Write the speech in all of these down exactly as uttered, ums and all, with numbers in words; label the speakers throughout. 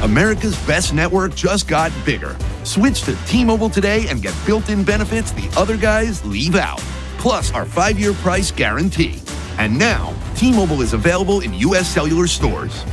Speaker 1: America's best network just got bigger. Switch to T-Mobile today and get built-in benefits the other guys leave out. Plus our five-year price guarantee. And now, T-Mobile is available in U S cellular stores.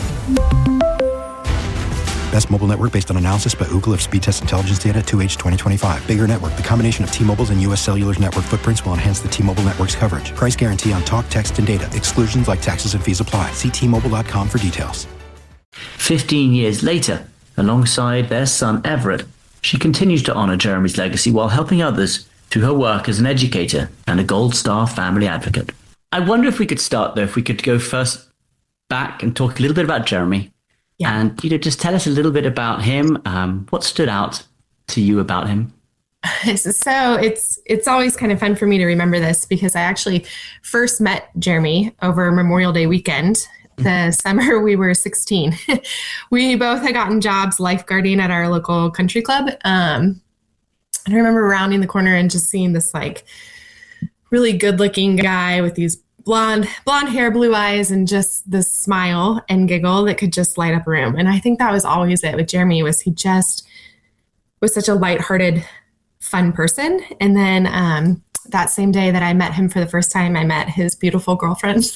Speaker 2: Best mobile network based on analysis by Ookla of speed test intelligence data two H twenty twenty-five. Bigger network. The combination of T-Mobile's and U S Cellular's network footprints will enhance the T-Mobile network's coverage. Price guarantee on talk, text, and data. Exclusions like taxes and fees apply. See T Mobile dot com for details.
Speaker 3: Fifteen years later, alongside their son Everett, she continues to honor Jeremy's legacy while helping others through her work as an educator and a Gold Star family advocate. I wonder if we could start, though, if we could go first back and talk a little bit about Jeremy. Yeah. And, you know, just tell us a little bit about him. Um, what stood out to you about him?
Speaker 4: So it's it's always kind of fun for me to remember this because I actually first met Jeremy over Memorial Day weekend. The summer we were sixteen. We both had gotten jobs lifeguarding at our local country club. Um, and I remember rounding the corner and just seeing this like really good looking guy with these blonde, blonde hair, blue eyes, and just this smile and giggle that could just light up a room. And I think that was always it with Jeremy, was he just was such a lighthearted, fun person. And then um, that same day that I met him for the first time, I met his beautiful girlfriend.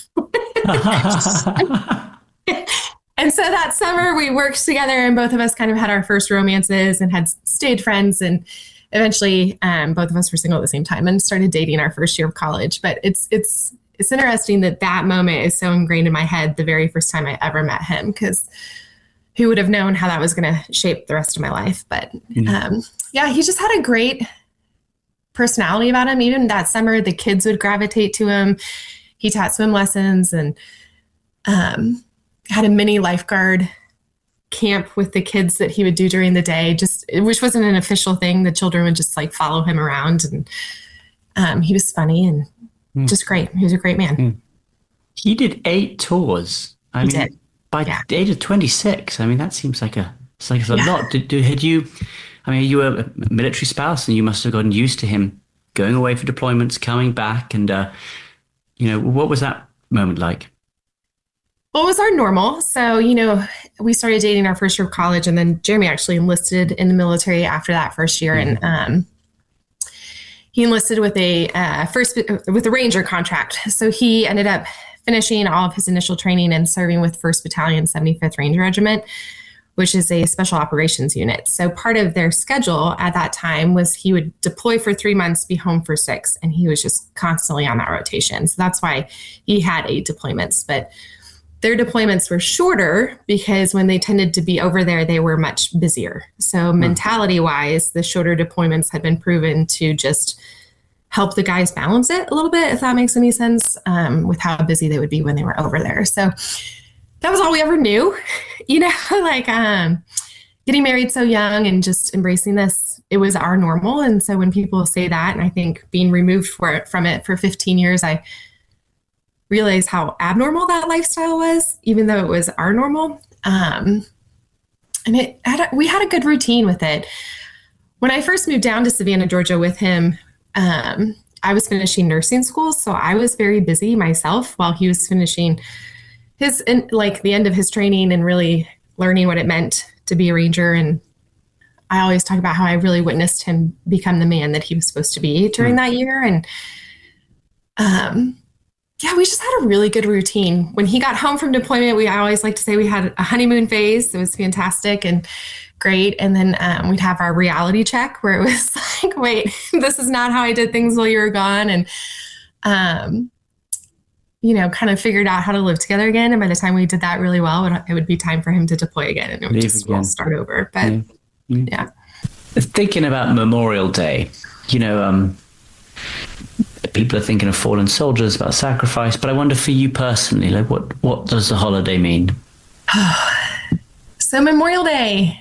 Speaker 4: And so that summer we worked together and both of us kind of had our first romances and had stayed friends. And eventually um, both of us were single at the same time and started dating our first year of college. But it's, it's, it's interesting that that moment is so ingrained in my head the very first time I ever met him, because who would have known how that was going to shape the rest of my life. But mm-hmm. um, yeah, he just had a great personality about him. Even that summer, the kids would gravitate to him. He taught swim lessons and um, had a mini lifeguard camp with the kids that he would do during the day, just which wasn't an official thing. The children would just like follow him around, and um, he was funny and mm. just great. He was a great man. Mm.
Speaker 3: He did eight tours. I
Speaker 4: he
Speaker 3: mean,
Speaker 4: did.
Speaker 3: by
Speaker 4: yeah.
Speaker 3: the age of twenty-six, I mean, that seems like a, it's like a
Speaker 4: yeah.
Speaker 3: lot. Did, did, had you, I mean, you were a military spouse and you must have gotten used to him going away for deployments, coming back. And, uh, you know, what was that moment like?
Speaker 4: Well, it was our normal. So, you know, we started dating our first year of college, and then Jeremy actually enlisted in the military after that first year. Mm-hmm. And um, he enlisted with a uh, first with a Ranger contract. So he ended up finishing all of his initial training and serving with first Battalion, seventy-fifth Ranger Regiment, which is a special operations unit. So part of their schedule at that time was he would deploy for three months, be home for six, and he was just constantly on that rotation. So that's why he had eight deployments. But their deployments were shorter because when they tended to be over there, they were much busier. So mm-hmm. mentality-wise, the shorter deployments had been proven to just help the guys balance it a little bit, if that makes any sense, um, with how busy they would be when they were over there. So that was all we ever knew, you know, like um, getting married so young and just embracing this, it was our normal. And so when people say that, and I think being removed for it, from it for fifteen years, I realized how abnormal that lifestyle was, even though it was our normal. Um, and it had a, we had a good routine with it. When I first moved down to Savannah, Georgia with him, um, I was finishing nursing school. So I was very busy myself while he was finishing his, in, like the end of his training and really learning what it meant to be a Ranger. And I always talk about how I really witnessed him become the man that he was supposed to be during mm. that year. And, um, yeah, we just had a really good routine. When he got home from deployment, we I always like to say we had a honeymoon phase. It was fantastic and great. And then um, we'd have our reality check where it was like, wait, this is not how I did things while you were gone. And, um, you know, kind of figured out how to live together again. And by the time we did that really well, it would, it would be time for him to deploy again. And it would Leave just all start over. But yeah. yeah.
Speaker 3: Thinking about Memorial Day, you know, um, people are thinking of fallen soldiers, about sacrifice, but I wonder for you personally, like what, what does the holiday mean?
Speaker 4: So Memorial Day,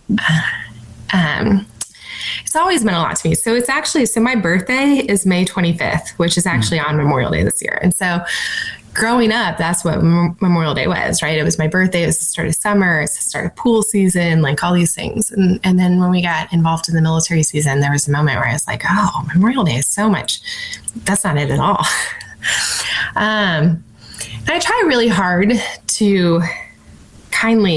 Speaker 4: um, it's always meant a lot to me. So it's actually, so my birthday is May twenty-fifth, which is actually on Memorial Day this year. And so growing up, that's what Mem- Memorial Day was, right? It was my birthday. It was the start of summer. It's the start of pool season, like all these things. And and then when we got involved in the military season, there was a moment where I was like, oh, Memorial Day is so much. That's not it at all. um, and I try really hard to kindly